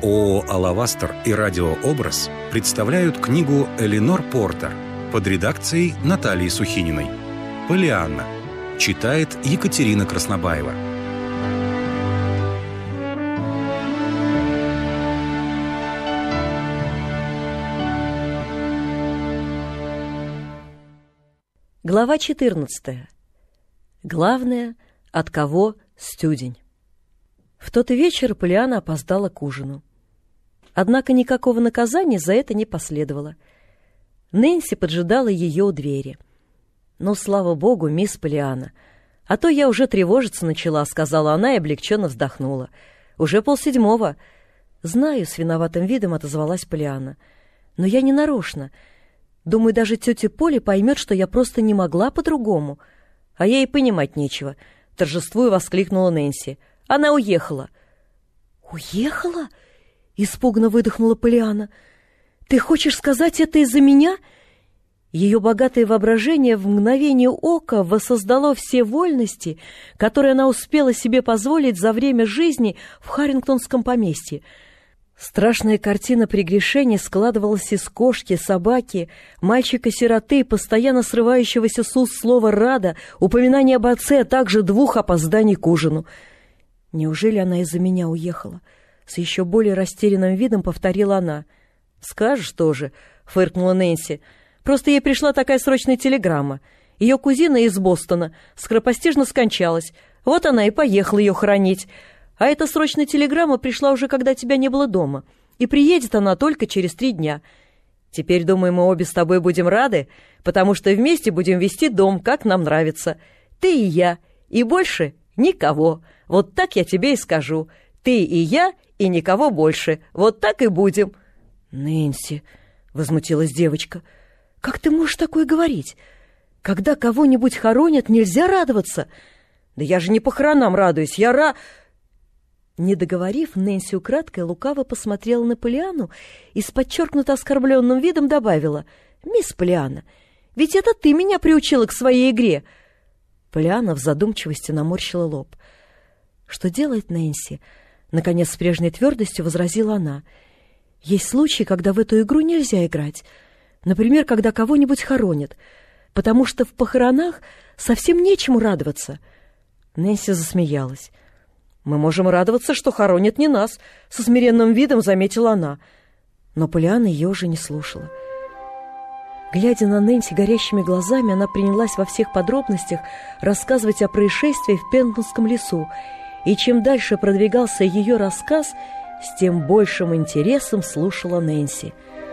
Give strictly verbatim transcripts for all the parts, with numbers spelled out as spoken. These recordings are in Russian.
ООО «Алавастер» и «Радиообраз» представляют книгу Эленор Портер под редакцией Натальи Сухининой. «Полианна». Читает Екатерина Краснобаева. Глава четырнадцатая. Главное, от кого стюдень. В тот вечер Полианна опоздала к ужину. Однако никакого наказания за это не последовало. Нэнси поджидала ее у двери. «Ну, слава богу, мисс Полианна, а то я уже тревожиться начала», — сказала она и облегченно вздохнула. «Уже полседьмого». «Знаю», — с виноватым видом отозвалась Полианна. «Но я не нарочно. Думаю, даже тетя Поля поймет, что я просто не могла по-другому». «А ей понимать нечего», — торжествуя воскликнула Нэнси. «Она уехала». «Уехала?» — испуганно выдохнула Полианна. «Ты хочешь сказать это из-за меня?» Ее богатое воображение в мгновение ока воссоздало все вольности, которые она успела себе позволить за время жизни в Харрингтонском поместье. Страшная картина прегрешений складывалась из кошки, собаки, мальчика-сироты, постоянно срывающегося с уст слова «рада», упоминания об отце, а также двух опозданий к ужину. «Неужели она из-за меня уехала?» С еще более растерянным видом повторила она. «Скажешь тоже», — фыркнула Нэнси. «Просто ей пришла такая срочная телеграмма. Ее кузина из Бостона скоропостижно скончалась. Вот она и поехала ее хоронить. А эта срочная телеграмма пришла уже, когда тебя не было дома. И приедет она только через три дня. Теперь, думаю, мы обе с тобой будем рады, потому что вместе будем вести дом, как нам нравится. Ты и я, и больше никого. Вот так я тебе и скажу. Ты и я, и никого больше. Вот так и будем». «Нэнси», — возмутилась девочка, — «как ты можешь такое говорить? Когда кого-нибудь хоронят, нельзя радоваться». «Да я же не похоронам радуюсь, я ра...» Не договорив, Нэнси украдкой лукаво посмотрела на Полианну и с подчеркнуто оскорбленным видом добавила: «Мисс Полианна, ведь это ты меня приучила к своей игре». Полианна в задумчивости наморщила лоб. «Что делает Нэнси?» Наконец, с прежней твердостью возразила она. «Есть случаи, когда в эту игру нельзя играть. Например, когда кого-нибудь хоронят, потому что в похоронах совсем нечему радоваться». Нэнси засмеялась. «Мы можем радоваться, что хоронят не нас», — со смиренным видом заметила она. Но Полианна ее уже не слушала. Глядя на Нэнси горящими глазами, она принялась во всех подробностях рассказывать о происшествии в Пентонском лесу, и чем дальше продвигался ее рассказ, с тем большим интересом слушала Нэнси.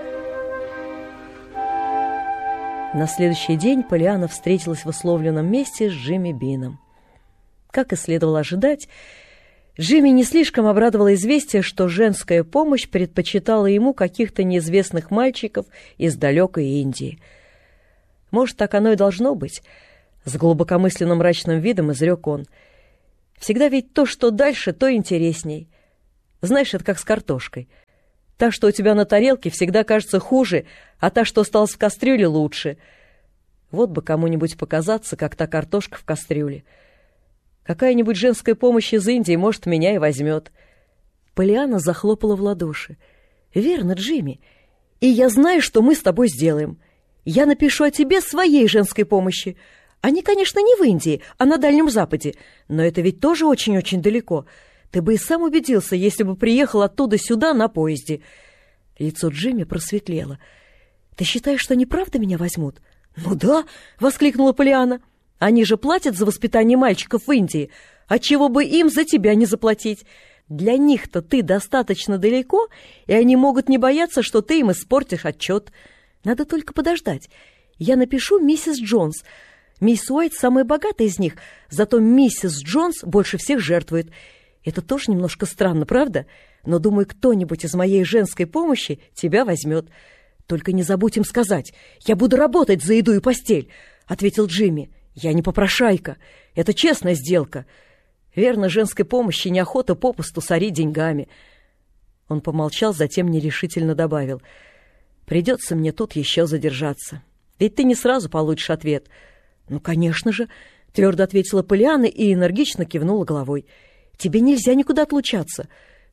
На следующий день Полианна встретилась в условленном месте с Джимми Бином. Как и следовало ожидать, Джимми не слишком обрадовало известие, что женская помощь предпочитала ему каких-то неизвестных мальчиков из далекой Индии. «Может, так оно и должно быть», — с глубокомысленным мрачным видом изрек он. «Всегда ведь то, что дальше, то интересней. Знаешь, это как с картошкой. Та, что у тебя на тарелке, всегда кажется хуже, а та, что осталась в кастрюле, лучше. Вот бы кому-нибудь показаться, как та картошка в кастрюле. Какая-нибудь женская помощь из Индии, может, меня и возьмет». Полианна захлопала в ладоши. «Верно, Джимми. И я знаю, что мы с тобой сделаем. Я напишу о тебе своей женской помощи. Они, конечно, не в Индии, а на Дальнем Западе, но это ведь тоже очень-очень далеко. Ты бы и сам убедился, если бы приехал оттуда сюда на поезде». Лицо Джимми просветлело. «Ты считаешь, что они правда меня возьмут?» «Ну да», — воскликнула Полианна. «Они же платят за воспитание мальчиков в Индии. Отчего бы им за тебя не заплатить? Для них-то ты достаточно далеко, и они могут не бояться, что ты им испортишь отчет. Надо только подождать. Я напишу миссис Джонс. Мисс Уайт самая богатая из них, зато миссис Джонс больше всех жертвует. Это тоже немножко странно, правда? Но, думаю, кто-нибудь из моей женской помощи тебя возьмет. Только не забудь им сказать: я буду работать за еду и постель», — ответил Джимми. «Я не попрошайка. Это честная сделка. Верно, женской помощи неохота попусту сорить деньгами». Он помолчал, затем нерешительно добавил: «Придется мне тут еще задержаться. Ведь ты не сразу получишь ответ». «Ну, конечно же», — твердо ответила Полианна и энергично кивнула головой. «Тебе нельзя никуда отлучаться.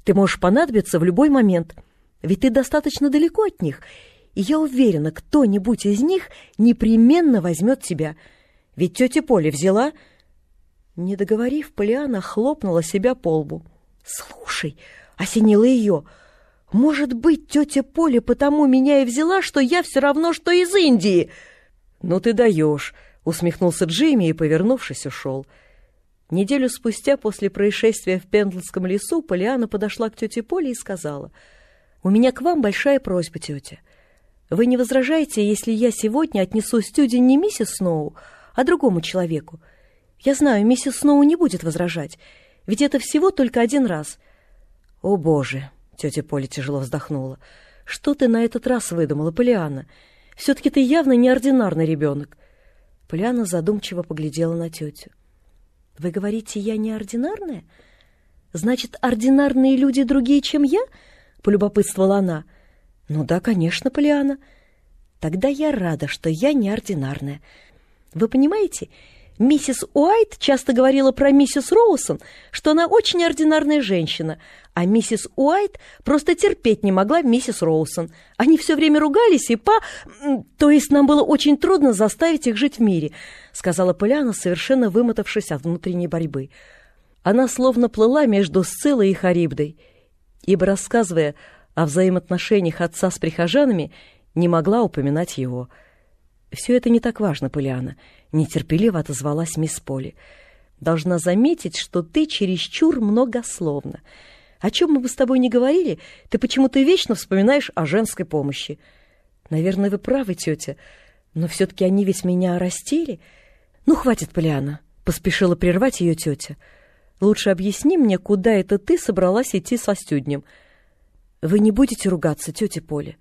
Ты можешь понадобиться в любой момент, ведь ты достаточно далеко от них, и я уверена, кто-нибудь из них непременно возьмет тебя. Ведь тетя Поля взяла...» Не договорив, Полианна хлопнула себя по лбу. «Слушай», — осенила ее, — «может быть, тетя Поля потому меня и взяла, что я все равно, что из Индии?» «Ну ты даешь», — усмехнулся Джимми и, повернувшись, ушел. Неделю спустя после происшествия в Пендлском лесу Полианна подошла к тете Поле и сказала: «У меня к вам большая просьба, тетя. Вы не возражаете, если я сегодня отнесу стюдень не миссис Сноу, а другому человеку? Я знаю, миссис Сноу не будет возражать, ведь это всего только один раз». «О, Боже!» — тетя Поля тяжело вздохнула. «Что ты на этот раз выдумала, Полианна? Все-таки ты явно неординарный ребенок». Полианна задумчиво поглядела на тетю. «Вы говорите, я неординарная? Значит, ординарные люди другие, чем я?» — полюбопытствовала она. «Ну да, конечно, Полианна. Тогда я рада, что я неординарная. Вы понимаете, миссис Уайт часто говорила про миссис Роусон, что она очень ординарная женщина, а миссис Уайт просто терпеть не могла миссис Роусон. Они все время ругались, и по... То есть нам было очень трудно заставить их жить в мире», — сказала Полианна, совершенно вымотавшись от внутренней борьбы. Она словно плыла между Сциллой и Харибдой, ибо, рассказывая о взаимоотношениях отца с прихожанами, не могла упоминать его. «Все это не так важно, Полианна», — нетерпеливо отозвалась мисс Поли. «Должна заметить, что ты чересчур многословна. О чем мы бы с тобой не говорили, ты почему-то вечно вспоминаешь о женской помощи». «Наверное, вы правы, тетя, но все-таки они ведь меня растили». «Ну, хватит, Полианна», — поспешила прервать ее тетя. «Лучше объясни мне, куда это ты собралась идти со стюднем». «Вы не будете ругаться, тетя Поля?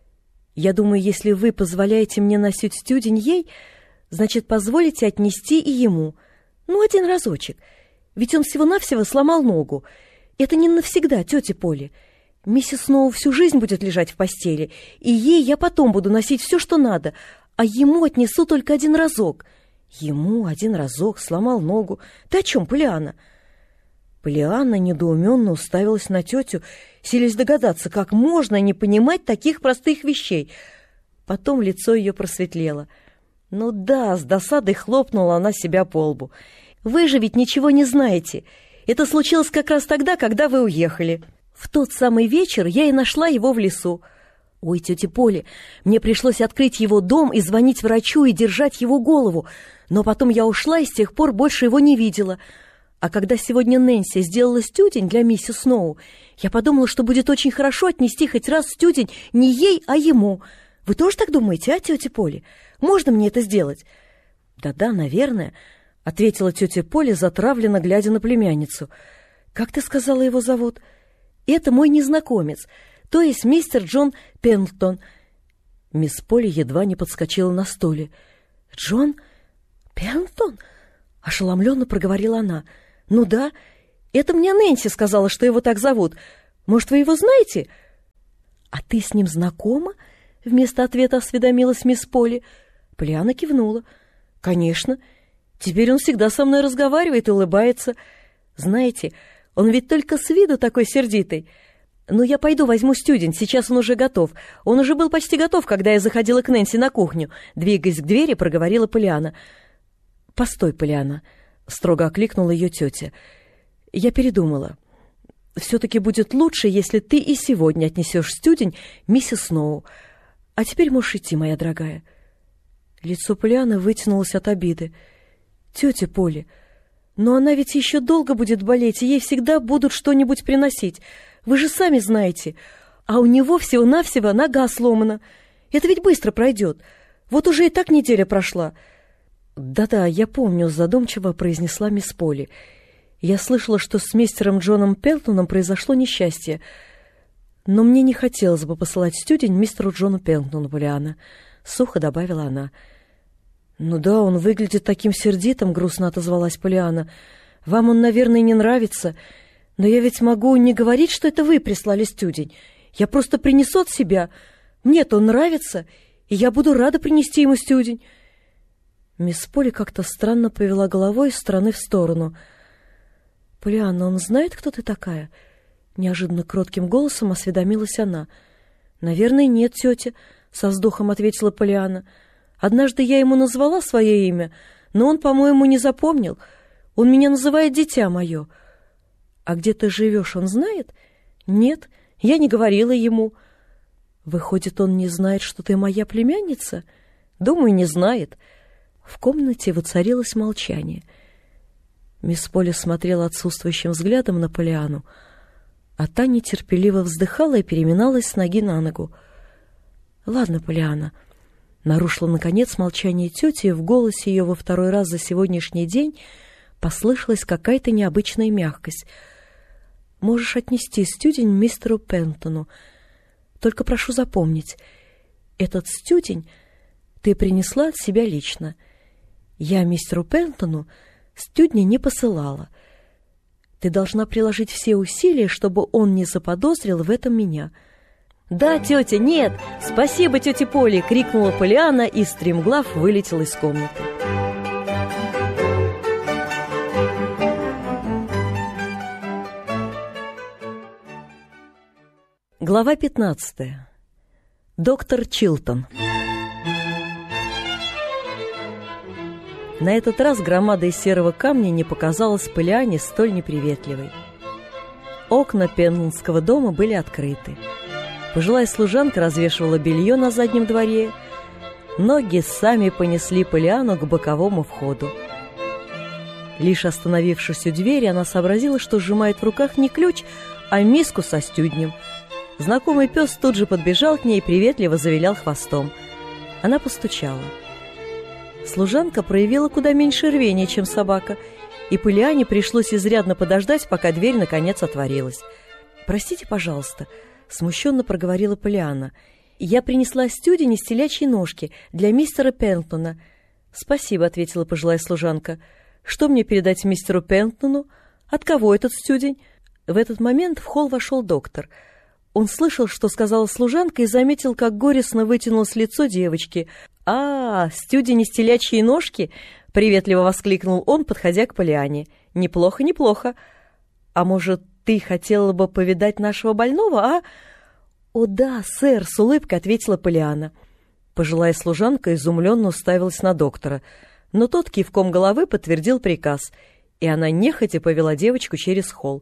Я думаю, если вы позволяете мне носить стюдень ей, значит, позволите отнести и ему. Ну, один разочек. Ведь он всего-навсего сломал ногу. Это не навсегда, тетя Поля. Миссис Сноу всю жизнь будет лежать в постели, и ей я потом буду носить все, что надо, а ему отнесу только один разок». «Ему один разок сломал ногу. Ты о чем, Полианна?» Полианна недоуменно уставилась на тетю, силясь догадаться, как можно не понимать таких простых вещей. Потом лицо ее просветлело. «Ну да», — с досадой хлопнула она себя по лбу. «Вы же ведь ничего не знаете. Это случилось как раз тогда, когда вы уехали. В тот самый вечер я и нашла его в лесу. Ой, тетя Поля, мне пришлось открыть его дом и звонить врачу и держать его голову, но потом я ушла и с тех пор больше его не видела. А когда сегодня Нэнси сделала стюдень для миссис Сноу, я подумала, что будет очень хорошо отнести хоть раз стюдень не ей, а ему. Вы тоже так думаете, а, тетя Поля? Можно мне это сделать?» «Да-да, наверное», — ответила тетя Поля, затравленно глядя на племянницу. «Как ты сказала, его зовут?» «Это мой незнакомец, то есть мистер Джон Пендлтон». Мисс Поля едва не подскочила на стуле. «Джон Пендлтон?» — ошеломленно проговорила она. «Ну да, это мне Нэнси сказала, что его так зовут. Может, вы его знаете?» «А ты с ним знакома?» — вместо ответа осведомилась мисс Поли. Полианна кивнула. «Конечно. Теперь он всегда со мной разговаривает и улыбается. Знаете, он ведь только с виду такой сердитый. Ну, я пойду возьму стюдень, сейчас он уже готов. Он уже был почти готов, когда я заходила к Нэнси на кухню». Двигаясь к двери, проговорила Полианна. «Постой, Полианна», — строго окликнула ее тетя. «Я передумала. Все-таки будет лучше, если ты и сегодня отнесешь стюдень миссис Сноу. А теперь можешь идти, моя дорогая». Лицо Полианны вытянулось от обиды. «Тетя Поля, но она ведь еще долго будет болеть, и ей всегда будут что-нибудь приносить. Вы же сами знаете. А у него всего-навсего нога сломана. Это ведь быстро пройдет. Вот уже и так неделя прошла». «Да-да, я помню», — задумчиво произнесла мисс Поли. «Я слышала, что с мистером Джоном Пендлтоном произошло несчастье. Но мне не хотелось бы посылать стюдень мистеру Джону Пендлтону, Полианна», — сухо добавила она. «Ну да, он выглядит таким сердитым», — грустно отозвалась Полианна. «Вам он, наверное, не нравится. Но я ведь могу не говорить, что это вы прислали стюдень. Я просто принесу от себя. Мне-то он нравится, и я буду рада принести ему стюдень». Мисс Поли как-то странно повела головой из стороны в сторону. «Полианна, он знает, кто ты такая?» Неожиданно кротким голосом осведомилась она. «Наверное, нет, тетя», — со вздохом ответила Полианна. «Однажды я ему назвала свое имя, но он, по-моему, не запомнил. Он меня называет дитя мое». «А где ты живешь, он знает?» «Нет, я не говорила ему». «Выходит, он не знает, что ты моя племянница?» «Думаю, не знает». В комнате воцарилось молчание. Мисс Полли смотрела отсутствующим взглядом на Полианну, а та нетерпеливо вздыхала и переминалась с ноги на ногу. «Ладно, Полианна», — нарушила, наконец, молчание тети, и в голосе ее во второй раз за сегодняшний день послышалась какая-то необычная мягкость. «Можешь отнести стюдень мистеру Пентону. Только прошу запомнить, этот стюдень ты принесла от себя лично. Я мистеру Пентону стюдня не посылала. Ты должна приложить все усилия, чтобы он не заподозрил в этом меня». «Да, тетя, нет! Спасибо, тете Полли!» — крикнула Полианна, и стремглав вылетела из комнаты. Глава пятнадцатая. Доктор Чилтон. На этот раз громада из серого камня не показалась Полианне столь неприветливой. Окна Пендлонского дома были открыты. Пожилая служанка развешивала белье на заднем дворе. Ноги сами понесли Полианну к боковому входу. Лишь остановившись у двери, она сообразила, что сжимает в руках не ключ, а миску со стюднем. Знакомый пес тут же подбежал к ней и приветливо завилял хвостом. Она постучала. Служанка проявила куда меньше рвения, чем собака, и Полианне пришлось изрядно подождать, пока дверь наконец отворилась. «Простите, пожалуйста», — смущенно проговорила Полианна. «Я принесла стюдень из телячьей ножки для мистера Пентона». «Спасибо», — ответила пожилая служанка. «Что мне передать мистеру Пентону? От кого этот стюдень?» В этот момент в холл вошел доктор. Он слышал, что сказала служанка, и заметил, как горестно вытянулось лицо девочки. «А, стюдень из телячьей ножки!» — приветливо воскликнул он, подходя к Полианне. «Неплохо, неплохо. А может, ты хотела бы повидать нашего больного, а?» «О да, сэр!» — с улыбкой ответила Полианна. Пожилая служанка изумленно уставилась на доктора, но тот кивком головы подтвердил приказ, и она нехотя повела девочку через холл.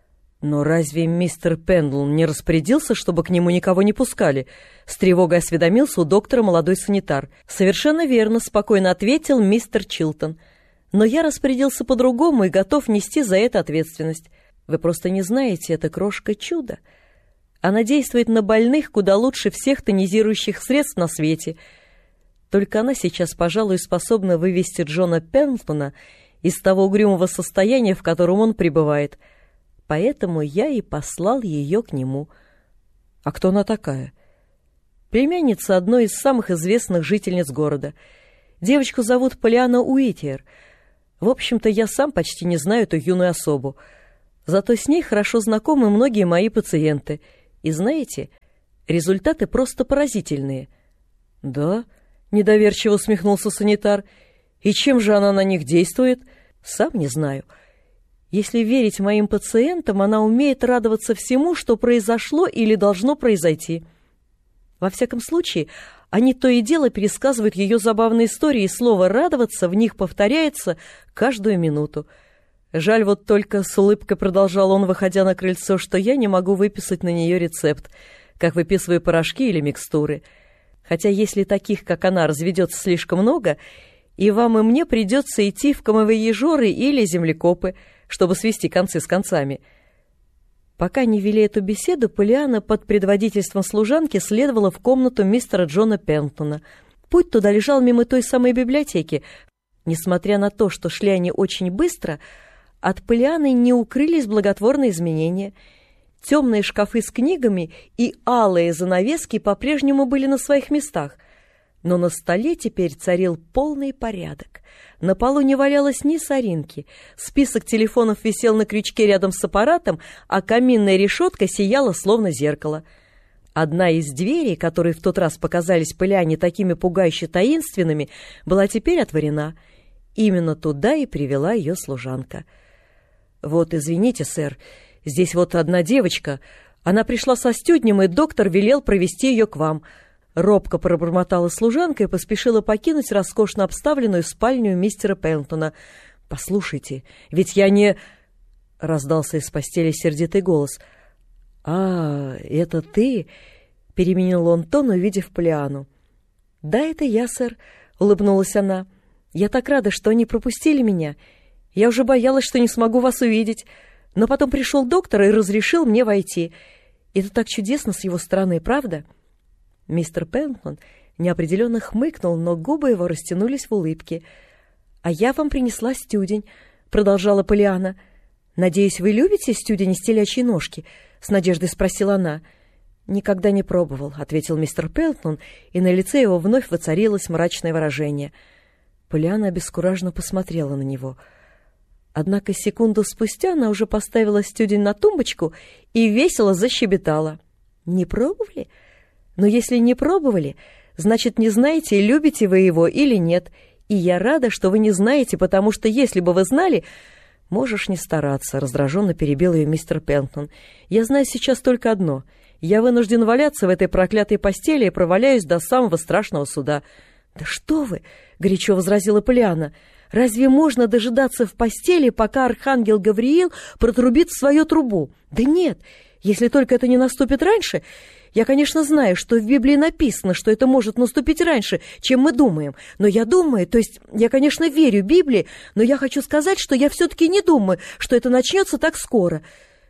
«Но разве мистер Пендлон не распорядился, чтобы к нему никого не пускали?» С тревогой осведомился у доктора молодой санитар. «Совершенно верно», — спокойно ответил мистер Чилтон. «Но я распорядился по-другому и готов нести за это ответственность. Вы просто не знаете, это крошка чудо. Она действует на больных куда лучше всех тонизирующих средств на свете. Только она сейчас, пожалуй, способна вывести Джона Пендлона из того угрюмого состояния, в котором он пребывает. Поэтому я и послал ее к нему». «А кто она такая?» «Племянница одной из самых известных жительниц города. Девочку зовут Полианна Уитиер. В общем-то, я сам почти не знаю эту юную особу. Зато с ней хорошо знакомы многие мои пациенты. И знаете, результаты просто поразительные». «Да?» — недоверчиво усмехнулся санитар. «И чем же она на них действует?» «Сам не знаю. Если верить моим пациентам, она умеет радоваться всему, что произошло или должно произойти. Во всяком случае, они то и дело пересказывают ее забавные истории, и слово «радоваться» в них повторяется каждую минуту. Жаль вот только, с улыбкой продолжал он, выходя на крыльцо, что я не могу выписать на нее рецепт, как выписываю порошки или микстуры. Хотя если таких, как она, разведется слишком много, и вам, и мне придется идти в камевояжеры или землекопы, чтобы свести концы с концами». Пока не вели эту беседу, Полианна под предводительством служанки следовала в комнату мистера Джона Пентона. Путь туда лежал мимо той самой библиотеки. Несмотря на то, что шли они очень быстро, от Полианны не укрылись благотворные изменения. Темные шкафы с книгами и алые занавески по-прежнему были на своих местах. Но на столе теперь царил полный порядок. На полу не валялось ни соринки, список телефонов висел на крючке рядом с аппаратом, а каминная решетка сияла словно зеркало. Одна из дверей, которые в тот раз показались Полианне такими пугающе таинственными, была теперь отворена. Именно туда и привела ее служанка. «Вот, извините, сэр, Здесь вот одна девочка. Она пришла со студнем, и доктор велел провести ее к вам». Робко пробормотала служанка и поспешила покинуть роскошно обставленную спальню мистера Пендлтона. «Послушайте, ведь я не...» — раздался из постели сердитый голос. «А, это ты?» — переменил он тон, увидев Полианну. «Да, это я, сэр», — улыбнулась она. «Я так рада, что они пропустили меня. Я уже боялась, что не смогу вас увидеть. Но потом пришел доктор и разрешил мне войти. Это так чудесно с его стороны, правда?» Мистер Пендлтон неопределенно хмыкнул, но губы его растянулись в улыбке. «А я вам принесла стюдень», — продолжала Полианна. «Надеюсь, вы любите стюдень из телячьей ножки?» — с надеждой спросила она. «Никогда не пробовал», — ответил мистер Пендлтон, и на лице его вновь воцарилось мрачное выражение. Полианна обескураженно посмотрела на него. Однако секунду спустя она уже поставила стюдень на тумбочку и весело защебетала. «Не пробовали? Но если не пробовали, значит, не знаете, любите вы его или нет. И я рада, что вы не знаете, потому что если бы вы знали...» «Можешь не стараться», — раздраженно перебил ее мистер Пендлтон. «Я знаю сейчас только одно. Я вынужден валяться в этой проклятой постели и проваляюсь до самого страшного суда». «Да что вы!» — горячо возразила Полианна. «Разве можно дожидаться в постели, пока архангел Гавриил протрубит в свою трубу? Да нет, если только это не наступит раньше. Я, конечно, знаю, что в Библии написано, что это может наступить раньше, чем мы думаем. Но я думаю, то есть я, конечно, верю Библии, но я хочу сказать, что я все-таки не думаю, что это начнется так скоро».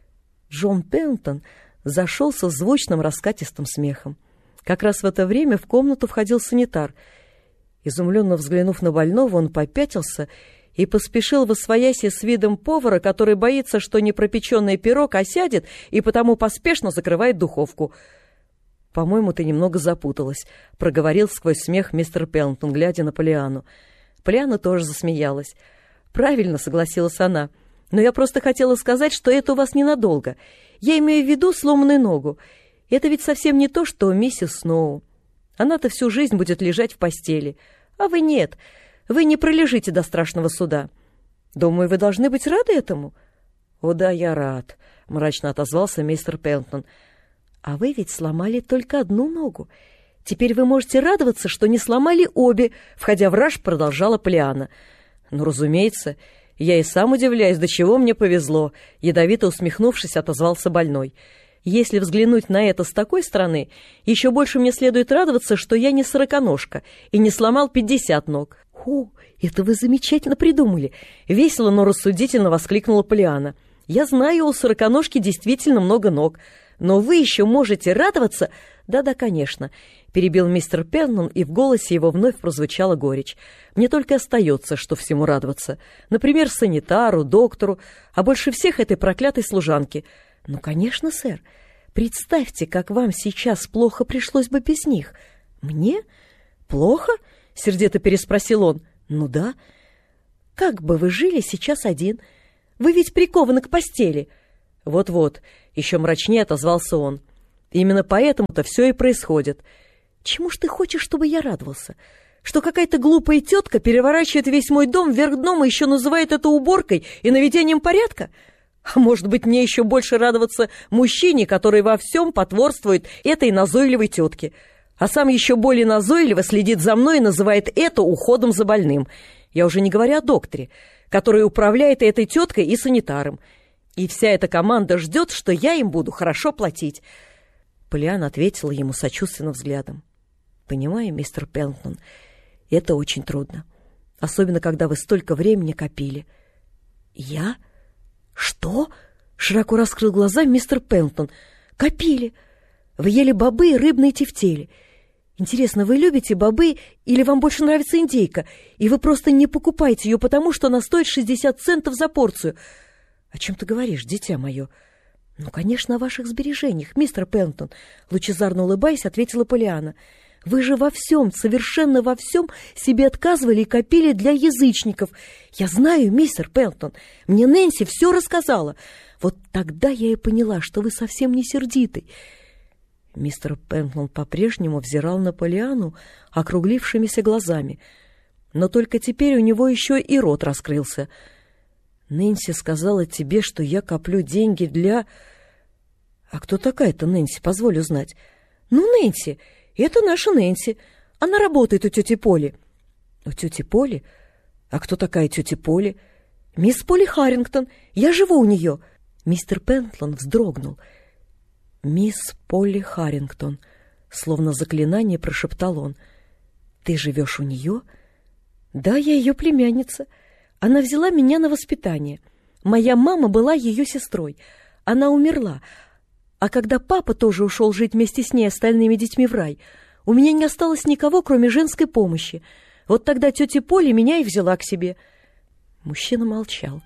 Джон Пендлтон зашелся звучным раскатистым смехом. Как раз в это время в комнату входил санитар. Изумленно взглянув на больного, он попятился и поспешил восвояси с видом повара, который боится, что непропеченный пирог осядет, и потому поспешно закрывает духовку. «По-моему, ты немного запуталась», — проговорил сквозь смех мистер Пендлтон, глядя на Полианну. Полианна тоже засмеялась. «Правильно», — согласилась она. «Но я просто хотела сказать, что это у вас ненадолго. Я имею в виду сломанную ногу. Это ведь совсем не то, что миссис Сноу. Она-то всю жизнь будет лежать в постели. А вы нет. Вы не пролежите до страшного суда. Думаю, вы должны быть рады этому». «О да, я рад», — мрачно отозвался мистер Пендлтон. «А вы ведь сломали только одну ногу. Теперь вы можете радоваться, что не сломали обе», — входя в раж, продолжала Полианна. «Ну, разумеется, я и сам удивляюсь, до чего мне повезло», — ядовито усмехнувшись, отозвался больной. «Если взглянуть на это с такой стороны, еще больше мне следует радоваться, что я не сороконожка и не сломал пятьдесят ног». «О, это вы замечательно придумали!» — весело, но рассудительно воскликнула Полианна. «Я знаю, у сороконожки действительно много ног. Но вы еще можете радоваться?» «Да-да, конечно», — перебил мистер Пендлтон, и в голосе его вновь прозвучала горечь. «Мне только остается, что всему радоваться. Например, санитару, доктору, а больше всех этой проклятой служанке». «Ну, конечно, сэр. Представьте, как вам сейчас плохо пришлось бы без них». «Мне? Плохо?» — сердито переспросил он. «Ну да. Как бы вы жили сейчас один? Вы ведь прикованы к постели». «Вот-вот», — еще мрачнее отозвался он. «Именно поэтому-то все и происходит». «Чему ж ты хочешь, чтобы я радовался? Что какая-то глупая тетка переворачивает весь мой дом вверх дном и еще называет это уборкой и наведением порядка? А может быть, мне еще больше радоваться мужчине, который во всем потворствует этой назойливой тетке, а сам еще более назойливо следит за мной и называет это уходом за больным. Я уже не говорю о докторе, который управляет этой теткой и санитаром. И вся эта команда ждет, что я им буду хорошо платить». Полианна ответила ему сочувственным взглядом. «Понимаю, мистер Пендлтон, это очень трудно, особенно когда вы столько времени копили». «Я? Что?» — широко раскрыл глаза мистер Пендлтон. «Копили. Вы ели бобы и рыбные тефтели. Интересно, вы любите бобы или вам больше нравится индейка, и вы просто не покупаете ее потому, что она стоит шестьдесят центов за порцию?» «О чем ты говоришь, дитя мое?» «Ну, конечно, о ваших сбережениях, мистер Пендлтон», — лучезарно улыбаясь, ответила Полианна. «Вы же во всем, совершенно во всем себе отказывали и копили для язычников. Я знаю, мистер Пендлтон, мне Нэнси все рассказала. Вот тогда я и поняла, что вы совсем не сердитый». Мистер Пендлтон по-прежнему взирал на Полианну округлившимися глазами, но только теперь у него еще и рот раскрылся. Нэнси сказала тебе, что я коплю деньги для... А кто такая-то Нэнси, позволь узнать? Ну, Нэнси, это наша Нэнси. Она работает у тети Поли. У тети Поли? А кто такая тетя Поли? Мисс Поли Харрингтон. Я живу у нее. Мистер Пентлон вздрогнул. Мисс Поли Харрингтон. Словно заклинание прошептал он. Ты живешь у нее? Да, я ее племянница. Она взяла меня на воспитание. Моя мама была ее сестрой. Она умерла. А когда папа тоже ушел жить вместе с ней и остальными детьми в рай, у меня не осталось никого, кроме женской помощи. Вот тогда тетя Поля меня и взяла к себе. Мужчина молчал.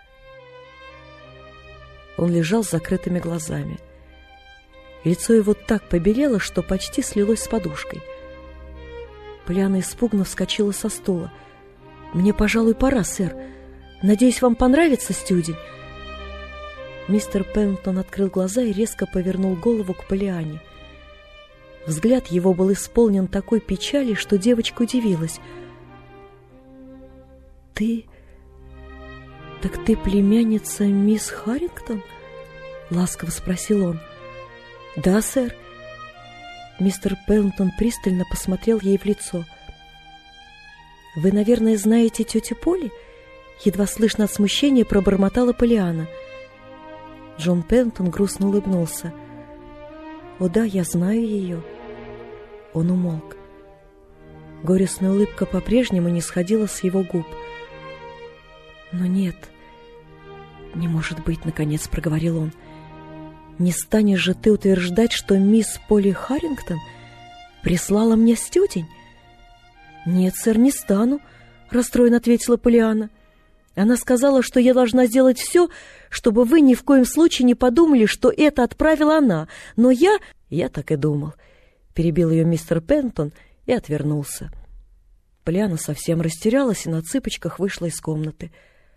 Он лежал с закрытыми глазами. Лицо его так побелело, что почти слилось с подушкой. Полианна испуганно вскочила со стула. «Мне, пожалуй, пора, сэр. Надеюсь, вам понравится студень?» Мистер Пентлон открыл глаза и резко повернул голову к Полианне. Взгляд его был исполнен такой печали, что девочка удивилась. «Ты... так ты племянница мисс Харрингтон?» — ласково спросил он. «Да, сэр». Мистер Пентлон пристально посмотрел ей в лицо. «Вы, наверное, знаете тетю Поли?» — едва слышно от смущения пробормотала Полианна. Джон Пентлон грустно улыбнулся. «О да, я знаю ее». Он умолк. Горестная улыбка по-прежнему не сходила с его губ. «Но нет, не может быть», — наконец проговорил он. «Не станешь же ты утверждать, что мисс Поли Харрингтон прислала мне студень?» «Нет, сэр, не стану», — расстроенно ответила Полианна. «Она сказала, что я должна сделать все, чтобы вы ни в коем случае не подумали, что это отправила она. Но я...» «Я так и думал», — перебил ее мистер Пентлон и отвернулся. Полианна совсем растерялась и на цыпочках вышла из комнаты.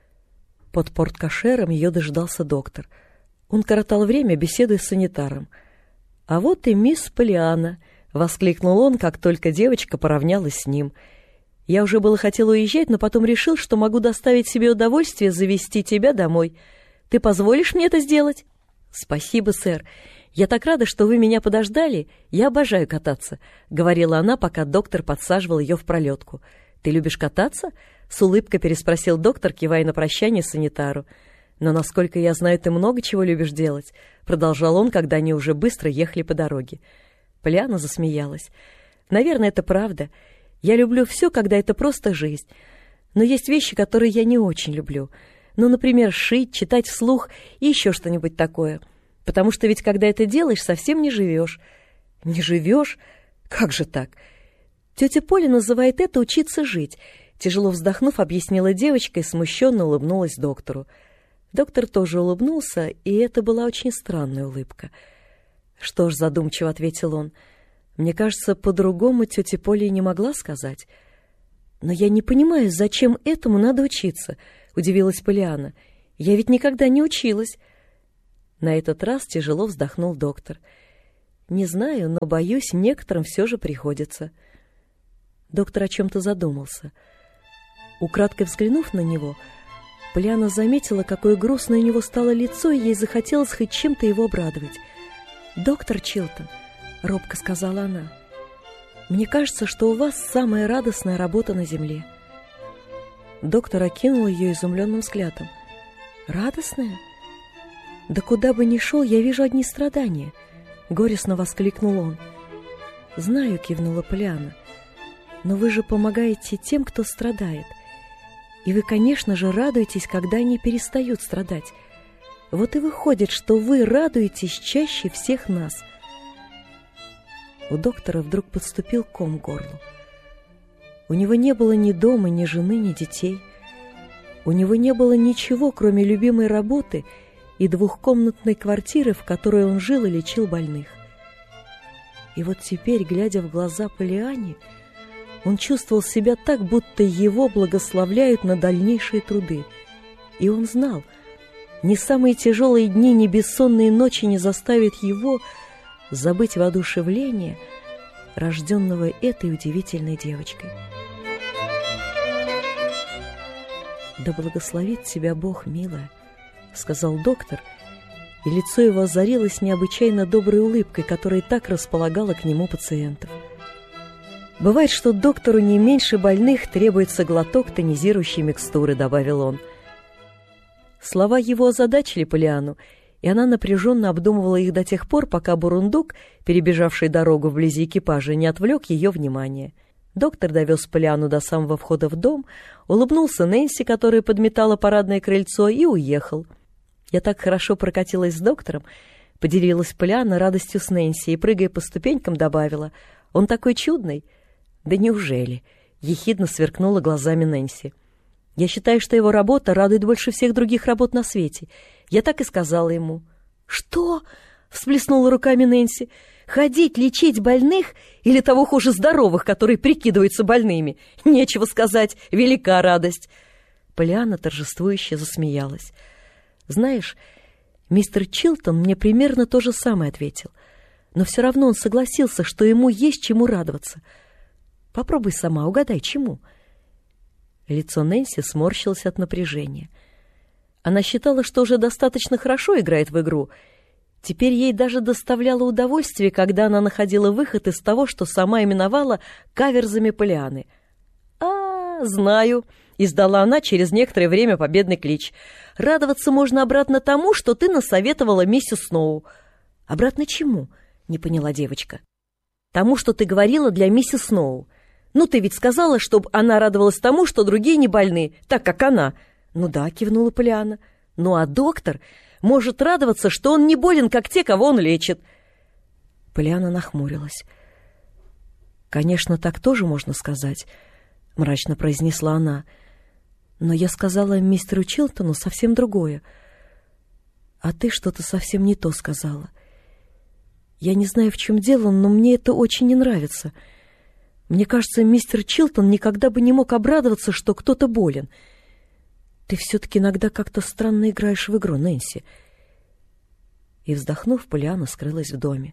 Под порткошером ее дожидался доктор. Он коротал время, беседуя с санитаром. «А вот и мисс Полианна», — воскликнул он, как только девочка поравнялась с ним. «Я уже было хотел уезжать, но потом решил, что могу доставить себе удовольствие завезти тебя домой. Ты позволишь мне это сделать?» «Спасибо, сэр. Я так рада, что вы меня подождали. Я обожаю кататься», — говорила она, пока доктор подсаживал ее в пролетку. «Ты любишь кататься?» — с улыбкой переспросил доктор, кивая на прощание санитару. «Но, насколько я знаю, ты много чего любишь делать», — продолжал он, когда они уже быстро ехали по дороге. Полианна засмеялась. «Наверное, это правда. Я люблю все, когда это просто жизнь. Но есть вещи, которые я не очень люблю. Ну, например, шить, читать вслух и еще что-нибудь такое. Потому что ведь, когда это делаешь, совсем не живешь». «Не живешь? Как же так?» «Тетя Поля называет это учиться жить», — тяжело вздохнув, объяснила девочка и смущенно улыбнулась доктору. Доктор тоже улыбнулся, и это была очень странная улыбка. «Что ж», — задумчиво ответил он, — «мне кажется, по-другому тетя Поля и не могла сказать». «Но я не понимаю, зачем этому надо учиться», — удивилась Полианна. «Я ведь никогда не училась». На этот раз тяжело вздохнул доктор. «Не знаю, но, боюсь, некоторым все же приходится». Доктор о чем-то задумался. Украдкой взглянув на него, Полианна заметила, какое грустное у него стало лицо, и ей захотелось хоть чем-то его обрадовать. «Доктор Чилтон», — робко сказала она, — «мне кажется, что у вас самая радостная работа на земле». Доктор окинул ее изумленным взглядом. «Радостная? Да куда бы ни шел, я вижу одни страдания», — горестно воскликнул он. «Знаю», — кивнула Полианна, — «но вы же помогаете тем, кто страдает. И вы, конечно же, радуетесь, когда они перестают страдать. Вот и выходит, что вы радуетесь чаще всех нас». У доктора вдруг подступил ком к горлу. У него не было ни дома, ни жены, ни детей. У него не было ничего, кроме любимой работы и двухкомнатной квартиры, в которой он жил и лечил больных. И вот теперь, глядя в глаза Полианне, он чувствовал себя так, будто его благословляют на дальнейшие труды. И он знал, ни самые тяжелые дни, ни бессонные ночи не заставят его забыть воодушевление, рожденного этой удивительной девочкой. «Да благословит тебя Бог, милая», — сказал доктор, и лицо его озарилось необычайно доброй улыбкой, которая так располагала к нему пациентов. «Бывает, что доктору не меньше больных требуется глоток тонизирующей микстуры», — добавил он. Слова его озадачили Полианну, и она напряженно обдумывала их до тех пор, пока бурундук, перебежавший дорогу вблизи экипажа, не отвлек ее внимание. Доктор довез Полианну до самого входа в дом, улыбнулся Нэнси, которая подметала парадное крыльцо, и уехал. «Я так хорошо прокатилась с доктором», — поделилась Полианна радостью с Нэнси и, прыгая по ступенькам, добавила: «Он такой чудный». «Да неужели?» — ехидно сверкнула глазами Нэнси. «Я считаю, что его работа радует больше всех других работ на свете. Я так и сказала ему». «Что?» — всплеснула руками Нэнси. «Ходить, лечить больных или того хуже здоровых, которые прикидываются больными? Нечего сказать, велика радость». Полианна торжествующе засмеялась. «Знаешь, мистер Чилтон мне примерно то же самое ответил. Но все равно он согласился, что ему есть чему радоваться. Попробуй сама, угадай, чему». Лицо Нэнси сморщилось от напряжения. Она считала, что уже достаточно хорошо играет в игру. Теперь ей даже доставляло удовольствие, когда она находила выход из того, что сама именовала каверзами Полианны. «А, знаю», — издала она через некоторое время победный клич. «Радоваться можно обратно тому, что ты насоветовала миссис Сноу». «Обратно чему?» — не поняла девочка. «Тому, что ты говорила для миссис Сноу. Ну, ты ведь сказала, чтобы она радовалась тому, что другие не больны, так как она». «Ну да», — кивнула Полианна. «Ну а доктор может радоваться, что он не болен, как те, кого он лечит». Полианна нахмурилась. «Конечно, так тоже можно сказать», — мрачно произнесла она. «Но я сказала мистеру Чилтону совсем другое. А ты что-то совсем не то сказала. Я не знаю, в чем дело, но мне это очень не нравится. Мне кажется, мистер Чилтон никогда бы не мог обрадоваться, что кто-то болен. Ты все-таки иногда как-то странно играешь в игру, Нэнси». И, вздохнув, Полианна скрылась в доме.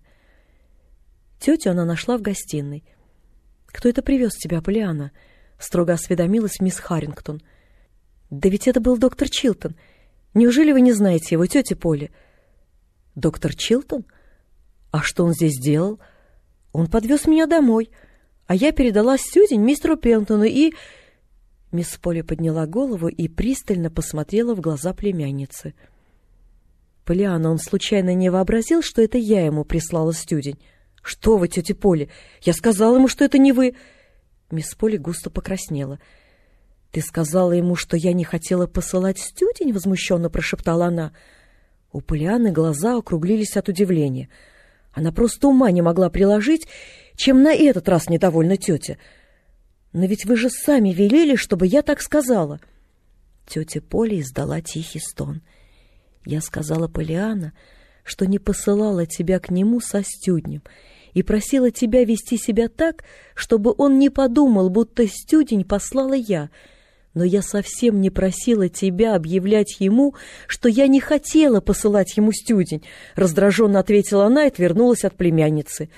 Тетю она нашла в гостиной. «Кто это привез тебя, Полианна?» — строго осведомилась мисс Харрингтон. «Да ведь это был доктор Чилтон. Неужели вы не знаете его, тетя Поли?» «Доктор Чилтон? А что он здесь делал?» «Он подвез меня домой, а я передала Сьюзен мистеру Пентону и...» Мисс Поли подняла голову и пристально посмотрела в глаза племянницы. «Полианна, он случайно не вообразил, что это я ему прислала Сьюзен?» «Что вы, тетя Поли? Я сказала ему, что это не вы!» Мисс Поли густо покраснела. «Ты сказала ему, что я не хотела посылать Сьюзен?» — возмущенно прошептала она. У Полианны глаза округлились от удивления. Она просто ума не могла приложить, чем на этот раз недовольна тетя. «Но ведь вы же сами велели, чтобы я так сказала». Тетя Поли издала тихий стон. «Я сказала, Полианна, что не посылала тебя к нему со Стюднем и просила тебя вести себя так, чтобы он не подумал, будто Стюдень послала я. Но я совсем не просила тебя объявлять ему, что я не хотела посылать ему Стюдень», — раздраженно ответила она и отвернулась от племянницы.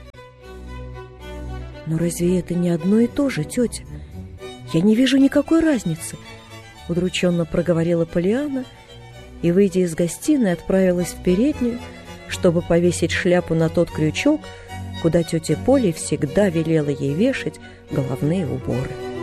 «Но разве это не одно и то же, тетя? Я не вижу никакой разницы», — удрученно проговорила Полианна и, выйдя из гостиной, отправилась в переднюю, чтобы повесить шляпу на тот крючок, куда тетя Поли всегда велела ей вешать головные уборы.